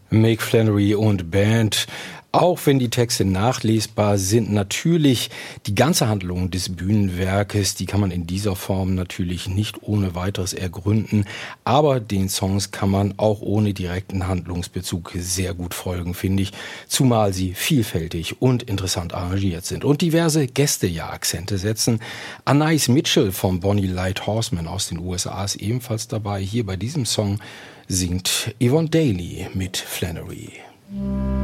Mick Flannery und Band. Auch wenn die Texte nachlesbar sind, natürlich die ganze Handlung des Bühnenwerkes, die kann man in dieser Form natürlich nicht ohne weiteres ergründen. Aber den Songs kann man auch ohne direkten Handlungsbezug sehr gut folgen, finde ich. Zumal sie vielfältig und interessant arrangiert sind und diverse Gäste ja Akzente setzen. Anais Mitchell vom Bonnie Light Horseman aus den USA ist ebenfalls dabei. Hier bei diesem Song singt Yvonne Dailey mit Flannery.